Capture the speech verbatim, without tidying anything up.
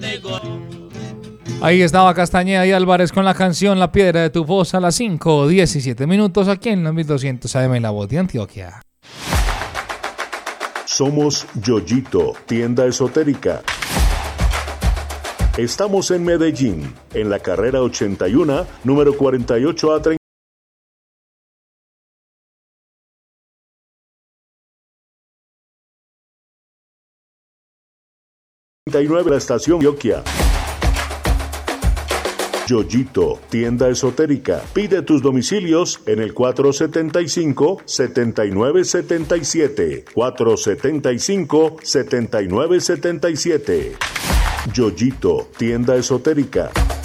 Ahí estaba Castañeda y Álvarez con la canción La Piedra de tu Voz a las cinco diecisiete minutos aquí en los mil doscientos A M La Voz de Antioquia. Somos Yoyito, tienda esotérica. Estamos en Medellín, en la carrera ochenta y uno, número cuarenta y ocho A treinta y nueve, la estación Antioquia. Yoyito, tienda esotérica. Pide tus domicilios en el cuatro setenta y cinco, setenta y nueve setenta y siete. cuatro setenta y cinco, setenta y nueve setenta y siete. Yoyito, tienda esotérica.